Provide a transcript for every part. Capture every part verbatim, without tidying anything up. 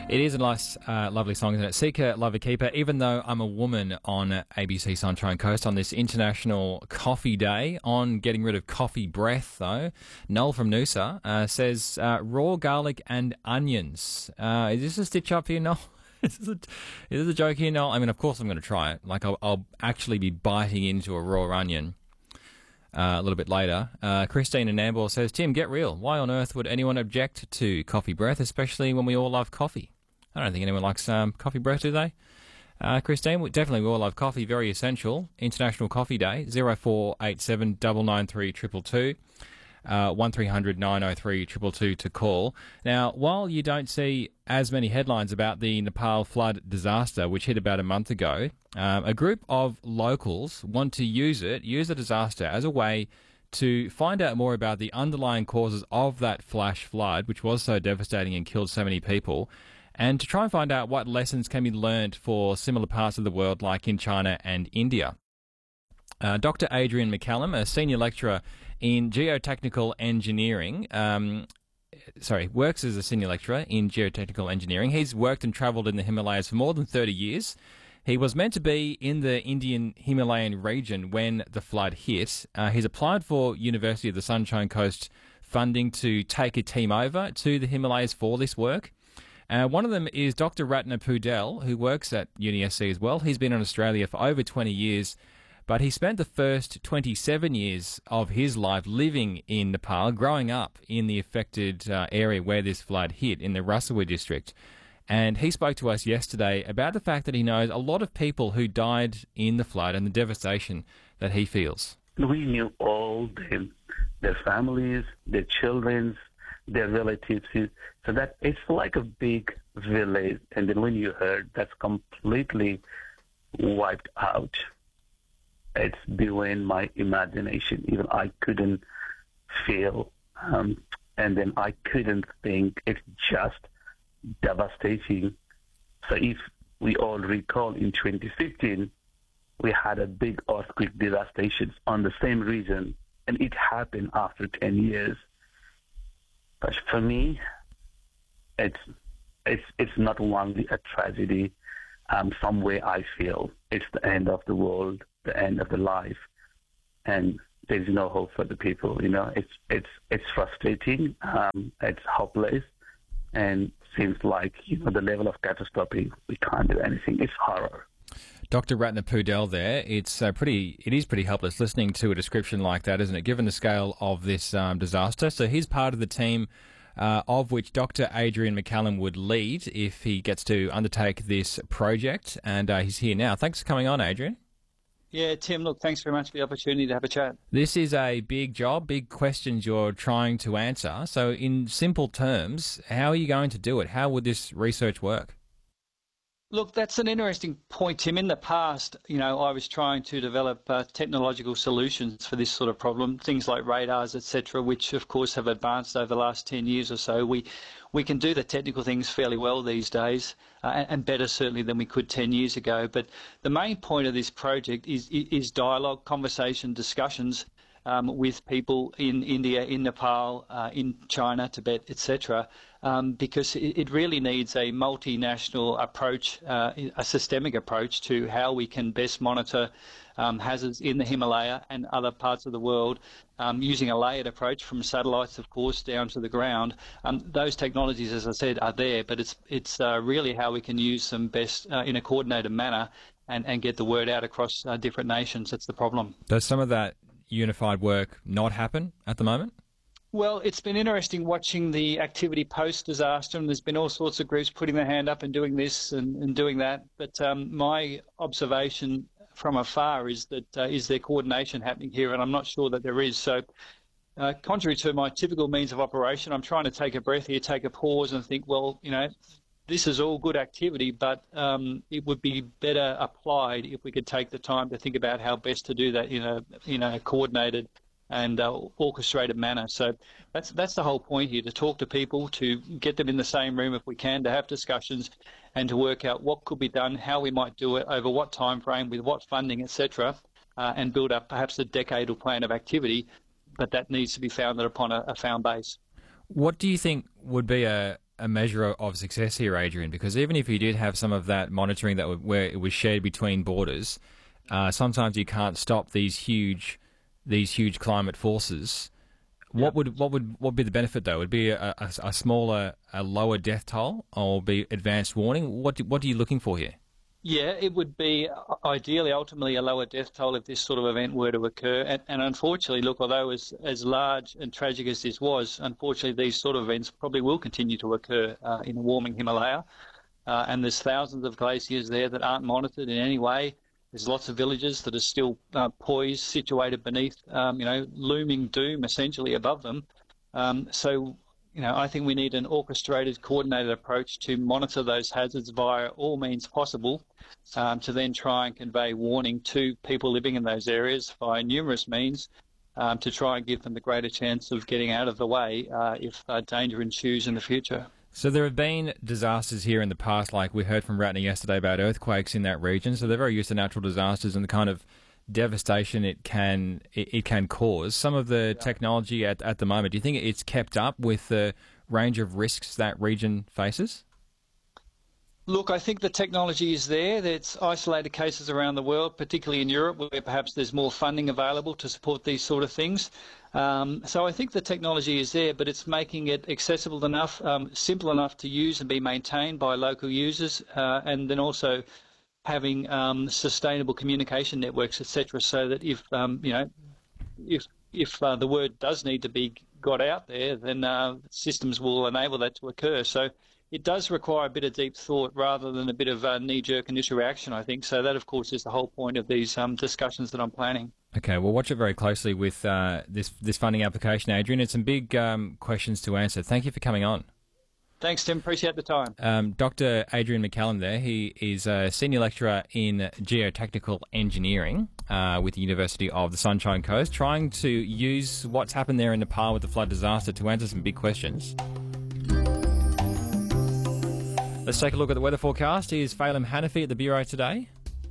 It is a nice, uh, lovely song, isn't it? Seeker, Lover, Keeper. Even though I'm a woman on A B C Sunshine Coast on this International Coffee Day, on getting rid of coffee breath, though, Noel from Noosa uh, says uh, raw garlic and onions. Uh, is this a stitch up here, Noel? Is this, a, is this a joke here, Noel? I mean, of course I'm going to try it. Like, I'll, I'll actually be biting into a raw onion. Uh, a little bit later. Uh, Christine in Nambour says, Tim, get real. Why on earth would anyone object to coffee breath, especially when we all love coffee? I don't think anyone likes um, coffee breath, do they? Uh, Christine, we, definitely we all love coffee, very essential. International Coffee Day, zero four eight seven nine nine three two two two, uh, one three hundred nine oh three two two two to call. Now, while you don't see as many headlines about the Nepal flood disaster, which hit about a month ago, um, a group of locals want to use it, use the disaster as a way to find out more about the underlying causes of that flash flood, which was so devastating and killed so many people, and to try and find out what lessons can be learned for similar parts of the world, like in China and India. Uh, Doctor Adrian McCallum, a senior lecturer in geotechnical engineering, um, sorry, works as a senior lecturer in geotechnical engineering. He's worked and travelled in the Himalayas for more than thirty years. He was meant to be in the Indian Himalayan region when the flood hit. Uh, he's applied for University of the Sunshine Coast funding to take a team over to the Himalayas for this work. Uh, one of them is Doctor Ratna Pudel, who works at Uni S C as well. He's been in Australia for over twenty years, but he spent the first twenty-seven years of his life living in Nepal, growing up in the affected uh, area where this flood hit, in the Rasawi district. And he spoke to us yesterday about the fact that he knows a lot of people who died in the flood and the devastation that he feels. We knew all them, their families, their children, their relatives. So that it's like a big village. And then when you heard that's completely wiped out, it's beyond my imagination. Even I couldn't feel. Um, and then I couldn't think. It's just devastating. So if we all recall, in twenty fifteen, we had a big earthquake devastation on the same region, and it happened after ten years. But for me, it's it's it's not only a tragedy. Um, some way I feel it's the end of the world, the end of the life, and there's no hope for the people. You know, it's it's it's frustrating. Um, it's hopeless, and seems like, you know, the level of catastrophe, we can't do anything. It's horror. Doctor Ratna Pudel there. It's uh, pretty. It is pretty helpless listening to a description like that, isn't it, given the scale of this um, disaster? So he's part of the team uh, of which Doctor Adrian McCallum would lead if he gets to undertake this project, and uh, he's here now. Thanks for coming on, Adrian. Yeah, Tim, look, thanks very much for the opportunity to have a chat. This is a big job, big questions you're trying to answer. So in simple terms, how are you going to do it? How would this research work? Look, that's an interesting point, Tim. In the past, you know, I was trying to develop uh, technological solutions for this sort of problem, things like radars, et cetera, which, of course, have advanced over the last ten years or so. We we can do the technical things fairly well these days, uh, and better certainly than we could ten years ago. But the main point of this project is is dialogue, conversation, discussions um, with people in India, in Nepal, uh, in China, Tibet, et cetera, um, because it, it really needs a multinational approach, uh, a systemic approach to how we can best monitor um, hazards in the Himalaya and other parts of the world, um, using a layered approach from satellites, of course, down to the ground. Um, those technologies, as I said, are there, but it's it's uh, really how we can use them best uh, in a coordinated manner and, and get the word out across uh, different nations. That's the problem. Does some of that unified work not happen at the moment? Well, it's been interesting watching the activity post-disaster, and there's been all sorts of groups putting their hand up and doing this and, and doing that. But um, my observation from afar is that uh, is there coordination happening here, and I'm not sure that there is. So uh, contrary to my typical means of operation, I'm trying to take a breath here, take a pause and think, well, you know, this is all good activity, but um, it would be better applied if we could take the time to think about how best to do that in a, in a coordinated and uh, orchestrated manner. So that's that's the whole point here, to talk to people, to get them in the same room if we can, to have discussions and to work out what could be done, how we might do it, over what time frame, with what funding, et cetera, uh, and build up perhaps a decadal plan of activity, but that needs to be founded upon a, a found base. What do you think would be a, a measure of success here, Adrian? Because even if you did have some of that monitoring that w- where it was shared between borders, uh, sometimes you can't stop these huge these huge climate forces. What would what would what would be the benefit though? Would it be a, a, a smaller, a lower death toll, or be advanced warning? What do, what are you looking for here? Yeah, it would be ideally, ultimately, a lower death toll if this sort of event were to occur. And, and unfortunately, look, although as as large and tragic as this was, unfortunately, these sort of events probably will continue to occur uh, in a warming Himalaya. Uh, and there's thousands of glaciers there that aren't monitored in any way. There's lots of villages that are still uh, poised, situated beneath, um, you know, looming doom essentially above them. Um, so, you know, I think we need an orchestrated, coordinated approach to monitor those hazards via all means possible, um, to then try and convey warning to people living in those areas via numerous means, um, to try and give them the greater chance of getting out of the way uh, if uh, danger ensues in the future. So there have been disasters here in the past, like we heard from Ratner yesterday about earthquakes in that region. So they're very used to natural disasters and the kind of devastation it can it, it can cause. Some of the yeah. technology at, at the moment, do you think it's kept up with the range of risks that region faces? Look, I think the technology is there. There's isolated cases around the world, particularly in Europe, where perhaps there's more funding available to support these sort of things. Um, so I think the technology is there, but it's making it accessible enough, um, simple enough to use and be maintained by local users, uh, and then also having um, sustainable communication networks, et cetera, so that if um, you know, if if uh, the word does need to be got out there, then uh, systems will enable that to occur. So it does require a bit of deep thought rather than a bit of a knee-jerk initial reaction, I think. So that, of course, is the whole point of these um, discussions that I'm planning. Okay, well, watch it very closely with uh, this this funding application, Adrian. It's some big um, questions to answer. Thank you for coming on. Thanks, Tim. Appreciate the time. Um, Doctor Adrian McCallum there. He is a senior lecturer in geotechnical engineering uh, with the University of the Sunshine Coast, trying to use what's happened there in Nepal with the flood disaster to answer some big questions. Let's take a look at the weather forecast. Here's Phelim Hanafi at the Bureau today.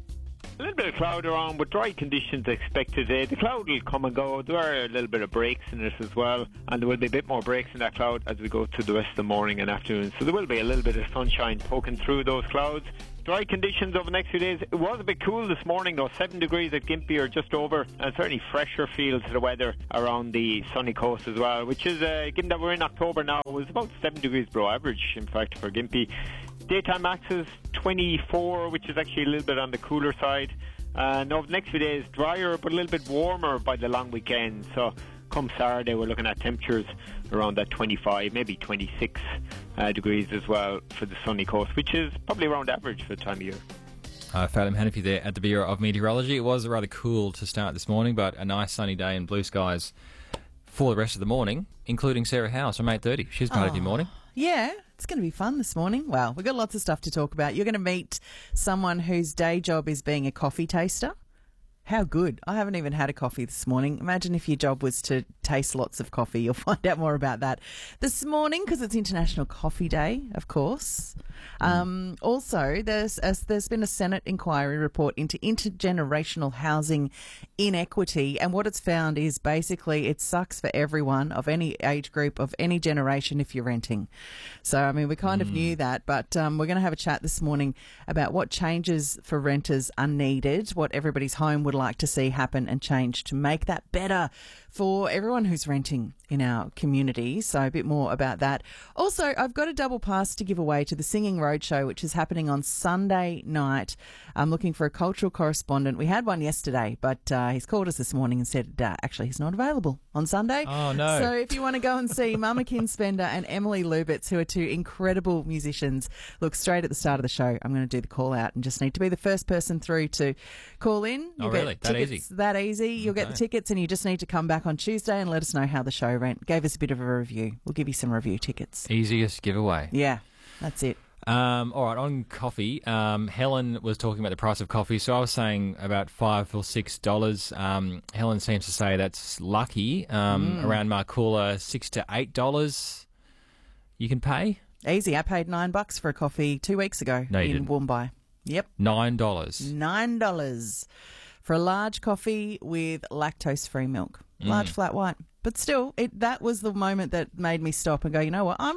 A little bit of cloud around with dry conditions expected today. The cloud will come and go. There are a little bit of breaks in it as well, and there will be a bit more breaks in that cloud as we go through the rest of the morning and afternoon. So there will be a little bit of sunshine poking through those clouds. Dry conditions over the next few days. It was a bit cool this morning though, seven degrees at Gympie or just over, and certainly fresher feel to the weather around the sunny coast as well, which is, uh, given that we're in October now, it was about seven degrees below average, in fact, for Gympie. Daytime maxes twenty-four, which is actually a little bit on the cooler side. And over the next few days, drier but a little bit warmer by the long weekend. So come Saturday, we're looking at temperatures around that twenty-five, maybe twenty-six uh, degrees as well for the sunny coast, which is probably around average for the time of year. Uh, Phelim Hanafi there at the Bureau of Meteorology. It was rather cool to start this morning, but a nice sunny day and blue skies for the rest of the morning, including Sarah Howes from eight thirty. She's part oh, of your morning. Yeah, it's going to be fun this morning. Well, we've got lots of stuff to talk about. You're going to meet someone whose day job is being a coffee taster. How good. I haven't even had a coffee this morning. Imagine if your job was to taste lots of coffee. You'll find out more about that this morning because it's International Coffee Day, of course. Mm. Um, also, there's a, there's been a Senate inquiry report into intergenerational housing inequity, and what it's found is basically it sucks for everyone of any age group, of any generation if you're renting. So, I mean, we kind mm. of knew that, but um, we're going to have a chat this morning about what changes for renters are needed, what everybody's home would like to see happen and change to make that better for everyone who's renting in our community. So a bit more about that. Also, I've got a double pass to give away to the Singing Roadshow, which is happening on Sunday night. I'm looking for a cultural correspondent. We had one yesterday, but uh, he's called us this morning and said uh, actually he's not available on Sunday. Oh, no. So if you want to go and see Mama Kinspender and Emily Lubitz, who are two incredible musicians, look straight at the start of the show. I'm going to do the call out and just need to be the first person through to call in. Oh, really? That tickets, easy? That easy. You'll okay. get the tickets and you just need to come back on Tuesday and let us know how the show went. Gave us a bit of a review. We'll give you some review tickets. Easiest giveaway. Yeah, that's it. Um, all right, on coffee, um, Helen was talking about the price of coffee. So I was saying about five or six dollars. Um, Helen seems to say that's lucky. Um, mm. Around Markula, six to eight dollars. You can pay easy. I paid nine bucks for a coffee two weeks ago no, in Woombai. Yep, nine dollars. Nine dollars for a large coffee with lactose-free milk, large mm. flat white. But still, it that was the moment that made me stop and go, you know what, I'm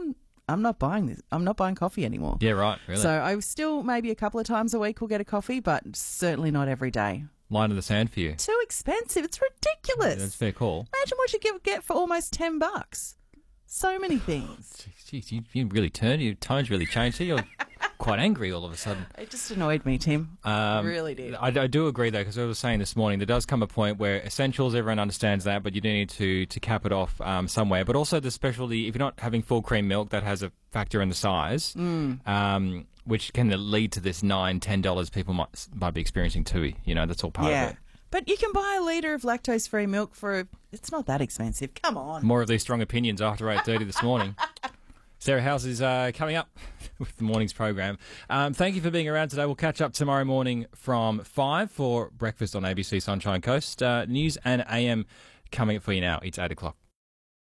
I'm not buying this. I'm not buying coffee anymore. Yeah, right, really. So I still maybe a couple of times a week will get a coffee, but certainly not every day. Line in the sand for you. Too expensive. It's ridiculous. Yeah, that's a fair call. Imagine what you get, get for almost ten bucks. So many things. Jeez, you, you really turned. Your tone's really changed here. You're quite angry all of a sudden. It just annoyed me, Tim. Um, it really did. I, I do agree, though, because I was saying this morning, there does come a point where essentials, everyone understands that, but you do need to, to cap it off um, somewhere. But also the specialty, if you're not having full cream milk, that has a factor in the size, mm. um, which can lead to this nine dollars, ten dollars people might, might be experiencing too. You know, that's all part yeah. of it. But you can buy a litre of lactose-free milk for, it's not that expensive. Come on. More of these strong opinions after eight thirty this morning. Sarah House is uh, coming up with the morning's program. Um, thank you for being around today. We'll catch up tomorrow morning from five for breakfast on A B C Sunshine Coast. Uh, news and A M coming up for you now. It's eight o'clock.